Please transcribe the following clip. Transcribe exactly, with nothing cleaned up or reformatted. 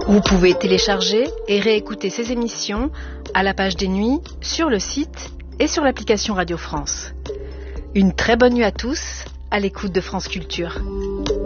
Vous pouvez télécharger et réécouter ces émissions à la page des nuits, sur le site et sur l'application Radio France. Une très bonne nuit à tous, à l'écoute de France Culture.